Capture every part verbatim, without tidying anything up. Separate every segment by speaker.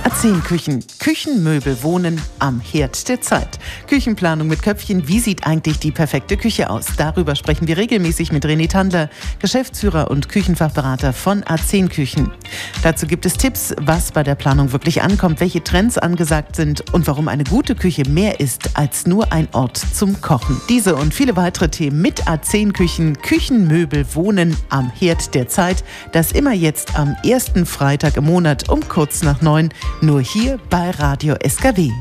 Speaker 1: A zehn Küchen. Küchenmöbel wohnen am Herd der Zeit. Küchenplanung mit Köpfchen. Wie sieht eigentlich die perfekte Küche aus? Darüber sprechen wir regelmäßig mit René Tandler, Geschäftsführer und Küchenfachberater von A zehn Küchen. Dazu gibt es Tipps, was bei der Planung wirklich ankommt, welche Trends angesagt sind und warum eine gute Küche mehr ist als nur ein Ort zum Kochen. Diese und viele weitere Themen mit A zehn Küchen. Küchenmöbel wohnen am Herd der Zeit. Das immer jetzt am ersten Freitag im Monat um kurz nach neun. Nur hier bei Radio S K W.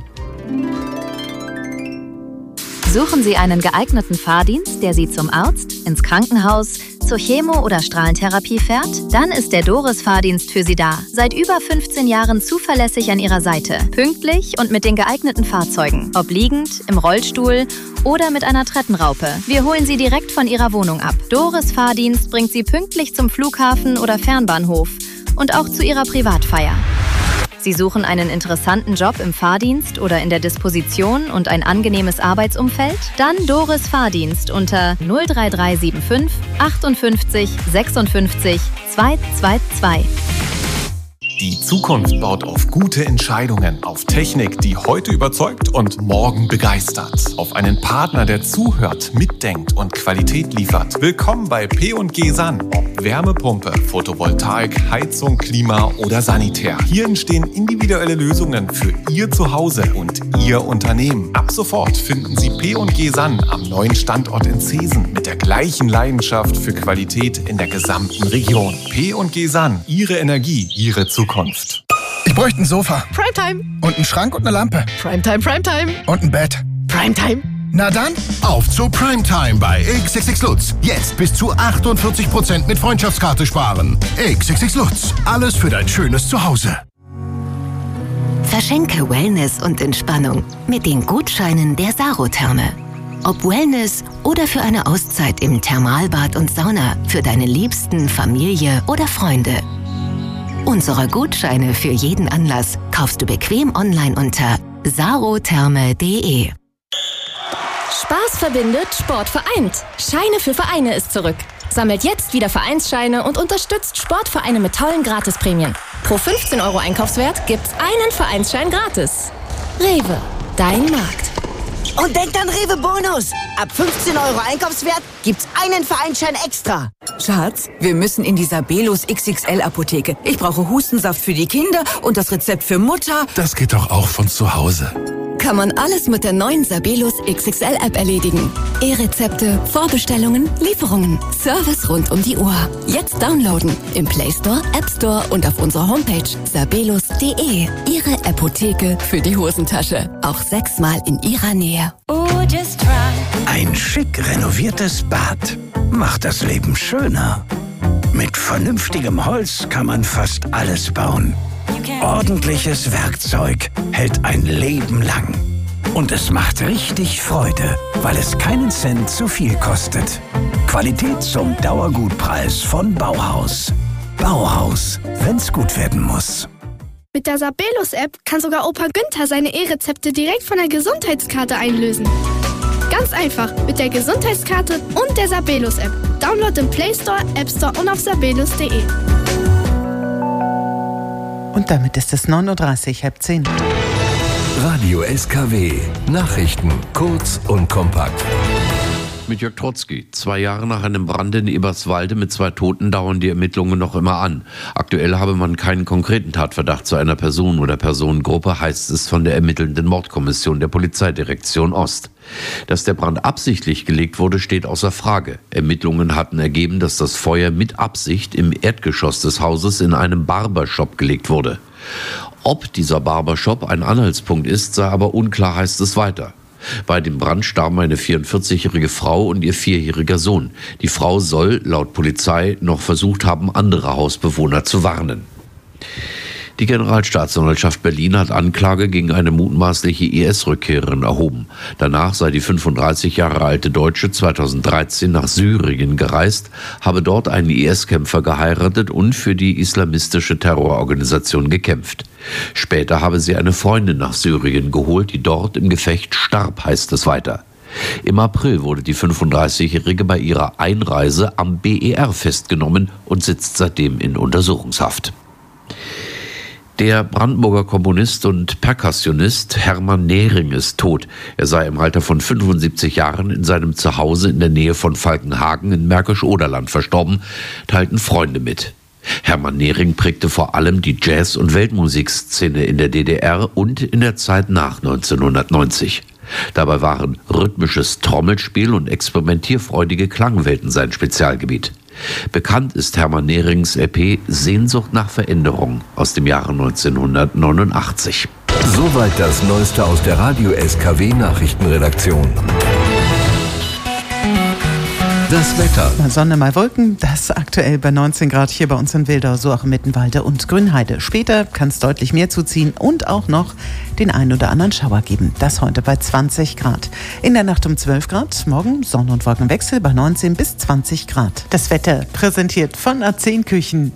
Speaker 2: Suchen Sie einen geeigneten Fahrdienst, der Sie zum Arzt, ins Krankenhaus, zur Chemo- oder Strahlentherapie fährt? Dann ist der Doris-Fahrdienst für Sie da. Seit über fünfzehn Jahren zuverlässig an Ihrer Seite. Pünktlich und mit den geeigneten Fahrzeugen. Ob liegend, im Rollstuhl oder mit einer Treppenraupe. Wir holen Sie direkt von Ihrer Wohnung ab. Doris-Fahrdienst bringt Sie pünktlich zum Flughafen oder Fernbahnhof und auch zu Ihrer Privatfeier. Sie suchen einen interessanten Job im Fahrdienst oder in der Disposition und ein angenehmes Arbeitsumfeld? Dann Doris Fahrdienst unter null drei drei sieben fünf achtundfünfzig sechsundfünfzig zweihundertzweiundzwanzig.
Speaker 3: Die Zukunft baut auf gute Entscheidungen, auf Technik, die heute überzeugt und morgen begeistert. Auf einen Partner, der zuhört, mitdenkt und Qualität liefert. Willkommen bei P und G San. Ob Wärmepumpe, Photovoltaik, Heizung, Klima oder Sanitär. Hier entstehen individuelle Lösungen für Ihr Zuhause und Ihr Unternehmen. Ab sofort finden Sie P und G San am neuen Standort in Zeesen mit der gleichen Leidenschaft für Qualität in der gesamten Region. P und G San, Ihre Energie, Ihre Zukunft.
Speaker 4: Ich bräuchte ein Sofa.
Speaker 5: Primetime.
Speaker 4: Und einen Schrank und eine Lampe.
Speaker 5: Primetime, Primetime.
Speaker 4: Und ein Bett.
Speaker 5: Primetime.
Speaker 4: Na dann,
Speaker 6: auf zu Primetime bei X X X Lutz. Jetzt bis zu achtundvierzig Prozent mit Freundschaftskarte sparen. X X X Lutz. Alles für dein schönes Zuhause.
Speaker 7: Verschenke Wellness und Entspannung mit den Gutscheinen der Sarotherme. Ob Wellness oder für eine Auszeit im Thermalbad und Sauna für deine Liebsten, Familie oder Freunde. Unsere Gutscheine für jeden Anlass kaufst du bequem online unter sarotherme punkt de.
Speaker 8: Spaß verbindet, Sport vereint. Scheine für Vereine ist zurück. Sammelt jetzt wieder Vereinsscheine und unterstützt Sportvereine mit tollen Gratisprämien. Pro fünfzehn Euro Einkaufswert gibt's einen Vereinsschein gratis. Rewe, dein Markt.
Speaker 9: Und denkt an Rewe Bonus. Ab fünfzehn Euro Einkaufswert gibt's einen Vereinsschein extra.
Speaker 10: Schatz, wir müssen in die Sabelus X X L-Apotheke. Ich brauche Hustensaft für die Kinder und das Rezept für Mutter.
Speaker 6: Das geht doch auch von zu Hause.
Speaker 8: Kann man alles mit der neuen Sabelus X X L-App erledigen. E-Rezepte, Vorbestellungen, Lieferungen, Service rund um die Uhr. Jetzt downloaden im Play Store, App Store und auf unserer Homepage sabelus punkt de. Ihre Apotheke für die Hosentasche. Auch sechsmal in Ihrer Nähe.
Speaker 11: Ein schick renoviertes Bad macht das Leben schöner. Mit vernünftigem Holz kann man fast alles bauen. Ordentliches Werkzeug hält ein Leben lang. Und es macht richtig Freude, weil es keinen Cent zu viel kostet. Qualität zum Dauergutpreis von Bauhaus. Bauhaus, wenn's gut werden muss.
Speaker 12: Mit der Sabelus-App kann sogar Opa Günther seine E-Rezepte direkt von der Gesundheitskarte einlösen. Ganz einfach mit der Gesundheitskarte und der Sabelus-App. Download im Play Store, App Store und auf sabelus punkt de.
Speaker 1: Und damit ist es neun Uhr dreißig, halb zehn.
Speaker 13: Radio S K W. Nachrichten kurz und kompakt.
Speaker 14: Mit Jörg Trotzki. Zwei Jahre nach einem Brand in Eberswalde mit zwei Toten dauern die Ermittlungen noch immer an. Aktuell habe man keinen konkreten Tatverdacht zu einer Person oder Personengruppe, heißt es von der ermittelnden Mordkommission der Polizeidirektion Ost. Dass der Brand absichtlich gelegt wurde, steht außer Frage. Ermittlungen hatten ergeben, dass das Feuer mit Absicht im Erdgeschoss des Hauses in einem Barbershop gelegt wurde. Ob dieser Barbershop ein Anhaltspunkt ist, sei aber unklar, heißt es weiter. Bei dem Brand starben eine vierundvierzigjährige Frau und ihr vierjähriger Sohn. Die Frau soll, laut Polizei, noch versucht haben, andere Hausbewohner zu warnen. Die Generalstaatsanwaltschaft Berlin hat Anklage gegen eine mutmaßliche I S-Rückkehrerin erhoben. Danach sei die fünfunddreißig Jahre alte Deutsche zweitausenddreizehn nach Syrien gereist, habe dort einen I S-Kämpfer geheiratet und für die islamistische Terrororganisation gekämpft. Später habe sie eine Freundin nach Syrien geholt, die dort im Gefecht starb, heißt es weiter. Im April wurde die fünfunddreißigjährige bei ihrer Einreise am B E R festgenommen und sitzt seitdem in Untersuchungshaft. Der Brandenburger Komponist und Perkussionist Hermann Nehring ist tot. Er sei im Alter von fünfundsiebzig Jahren in seinem Zuhause in der Nähe von Falkenhagen in Märkisch-Oderland verstorben, teilten Freunde mit. Hermann Nehring prägte vor allem die Jazz- und Weltmusikszene in der D D R und in der Zeit nach neunzehnhundertneunzig. Dabei waren rhythmisches Trommelspiel und experimentierfreudige Klangwelten sein Spezialgebiet. Bekannt ist Hermann Nehrings L P Sehnsucht nach Veränderung aus dem Jahre neunzehnhundertneunundachtzig.
Speaker 13: Soweit das Neueste aus der Radio-S K W-Nachrichtenredaktion. Das Wetter.
Speaker 1: Mal Sonne, mal Wolken. Das aktuell bei neunzehn Grad hier bei uns in Wildau, so auch in Mittenwalde und Grünheide. Später kann es deutlich mehr zuziehen und auch noch den einen oder anderen Schauer geben. Das heute bei zwanzig Grad. In der Nacht um zwölf Grad, morgen Sonne- und Wolkenwechsel bei neunzehn bis zwanzig Grad. Das Wetter präsentiert von A zehn Küchen.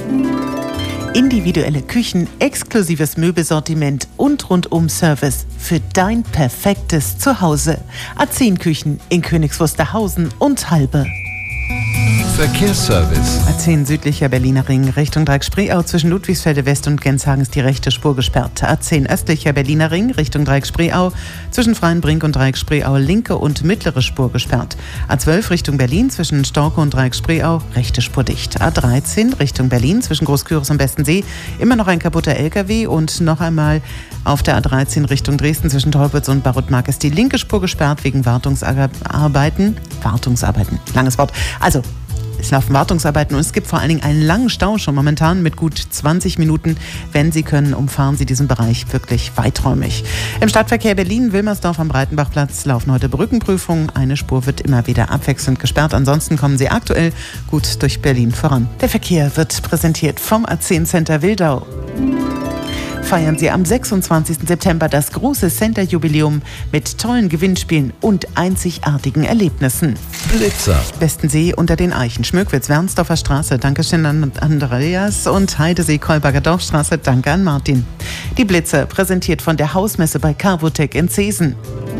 Speaker 1: Individuelle Küchen, exklusives Möbelsortiment und Rundum-Service für dein perfektes Zuhause. A zehn Küchen in Königs Wusterhausen und Halbe.
Speaker 13: Verkehrsservice.
Speaker 1: A zehn südlicher Berliner Ring Richtung Dreieck-Spreeau zwischen Ludwigsfelde West und Genshagen ist die rechte Spur gesperrt. A zehn östlicher Berliner Ring Richtung Dreieck-Spreeau zwischen Freienbrink und Dreieck-Spreeau linke und mittlere Spur gesperrt. A zwölf Richtung Berlin zwischen Storkow und Dreieck-Spreeau rechte Spur dicht. A dreizehn Richtung Berlin zwischen Großküritz und Bestensee immer noch ein kaputter L K W und noch einmal auf der A dreizehn Richtung Dresden zwischen Teupitz und Barutmark ist die linke Spur gesperrt wegen Wartungsarbeiten. Wartungsarbeiten, langes Wort. Also es laufen Wartungsarbeiten und es gibt vor allen Dingen einen langen Stau schon momentan mit gut zwanzig Minuten. Wenn Sie können, umfahren Sie diesen Bereich wirklich weiträumig. Im Stadtverkehr Berlin-Wilmersdorf am Breitenbachplatz laufen heute Brückenprüfungen. Eine Spur wird immer wieder abwechselnd gesperrt. Ansonsten kommen Sie aktuell gut durch Berlin voran. Der Verkehr wird präsentiert vom A zehn Center Wildau. Feiern Sie am sechsundzwanzigsten September das große Center-Jubiläum mit tollen Gewinnspielen und einzigartigen Erlebnissen.
Speaker 13: Blitzer.
Speaker 1: Bestensee unter den Eichen, Schmöckwitz, Wernsdorfer Straße, Dankeschön an Andreas und Heidesee, Kolberger Dorfstraße, danke an Martin. Die Blitzer, präsentiert von der Hausmesse bei Carvotec in Zeesen.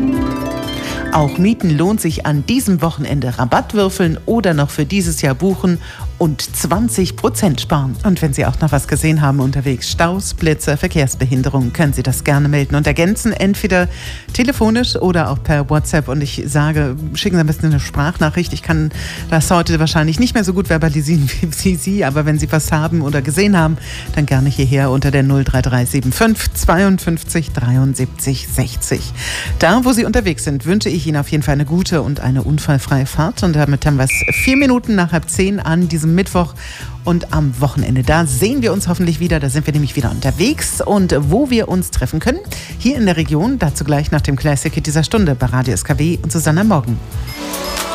Speaker 1: Auch Mieten lohnt sich an diesem Wochenende. Rabatt würfeln oder noch für dieses Jahr buchen und zwanzig Prozent sparen. Und wenn Sie auch noch was gesehen haben unterwegs, Staus, Blitze, Verkehrsbehinderung, können Sie das gerne melden und ergänzen, entweder telefonisch oder auch per WhatsApp. Und ich sage, schicken Sie am besten eine Sprachnachricht. Ich kann das heute wahrscheinlich nicht mehr so gut verbalisieren wie Sie, aber wenn Sie was haben oder gesehen haben, dann gerne hierher unter der null drei drei sieben fünf zweiundfünfzig dreiundsiebzig sechzig. Da, wo Sie unterwegs sind, wünsche ich Ihnen auf jeden Fall eine gute und eine unfallfreie Fahrt. Und damit haben wir es vier Minuten nach halb zehn an diesem Mittwoch und am Wochenende. Da sehen wir uns hoffentlich wieder. Da sind wir nämlich wieder unterwegs. Und wo wir uns treffen können, hier in der Region, dazu gleich nach dem Classic Hit dieser Stunde bei Radio S K W und Susanna Morgen.